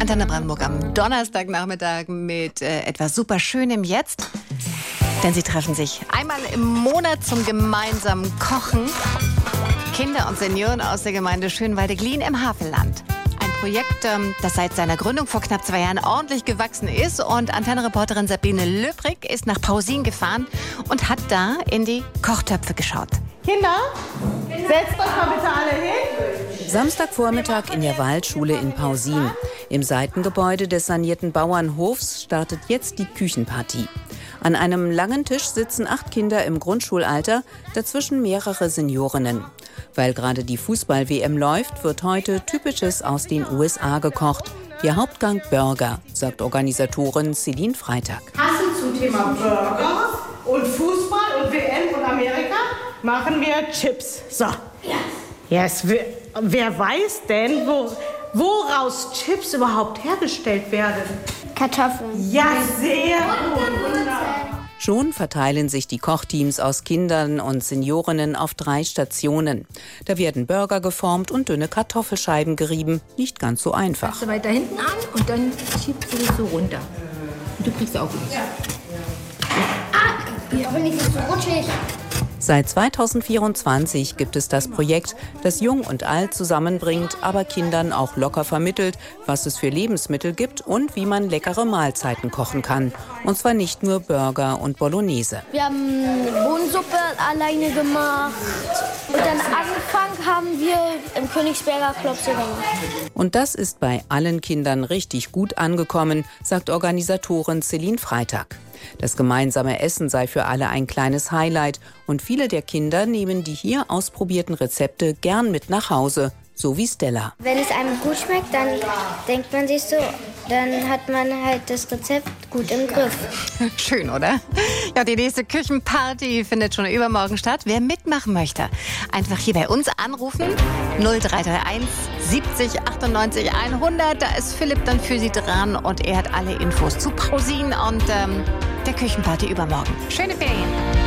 Antenne Brandenburg am Donnerstagnachmittag mit etwas super Schönem jetzt. Denn sie treffen sich einmal im Monat zum gemeinsamen Kochen. Kinder und Senioren aus der Gemeinde Schönwalde-Glien im Havelland. Ein Projekt, das seit seiner Gründung vor knapp 2 Jahren ordentlich gewachsen ist. Und Antenne-Reporterin Sabine Löbrig ist nach Pausin gefahren und hat da in die Kochtöpfe geschaut. Kinder, setzt euch mal bitte alle hin. Samstagvormittag in der Waldschule in Pausin. Im Seitengebäude des sanierten Bauernhofs startet jetzt die Küchenpartie. An einem langen Tisch sitzen 8 Kinder im Grundschulalter, dazwischen mehrere Seniorinnen. Weil gerade die Fußball-WM läuft, wird heute Typisches aus den USA gekocht. Ihr Hauptgang Burger, sagt Organisatorin Celine Freitag. Passend zum Thema Burger und Fußball und WM und Amerika machen wir Chips. So. Yes. Wer weiß denn, woraus Chips überhaupt hergestellt werden? Kartoffeln. Ja, sehr gut. Schon verteilen sich die Kochteams aus Kindern und Seniorinnen auf 3 Stationen. Da werden Burger geformt und dünne Kartoffelscheiben gerieben. Nicht ganz so einfach. Machst du weiter hinten an und dann schiebst du das so runter. Und du kriegst auch gut. Ich bin nicht so rutschig. Seit 2024 gibt es das Projekt, das Jung und Alt zusammenbringt, aber Kindern auch locker vermittelt, was es für Lebensmittel gibt und wie man leckere Mahlzeiten kochen kann. Und zwar nicht nur Burger und Bolognese. Wir haben Bohnensuppe alleine gemacht. Und dann Anfang haben wir im Königsberger Klopse gemacht. Und das ist bei allen Kindern richtig gut angekommen, sagt Organisatorin Celine Freitag. Das gemeinsame Essen sei für alle ein kleines Highlight und viele der Kinder nehmen die hier ausprobierten Rezepte gern mit nach Hause, so wie Stella. Wenn es einem gut schmeckt, dann denkt man sich so, dann hat man halt das Rezept gut im Griff. Schön, oder? Ja, die nächste Küchenparty findet schon übermorgen statt. Wer mitmachen möchte, einfach hier bei uns anrufen. 0331 70 98 100. Da ist Philipp dann für Sie dran und er hat alle Infos zu Pausin und der Küchenparty übermorgen. Schöne Ferien.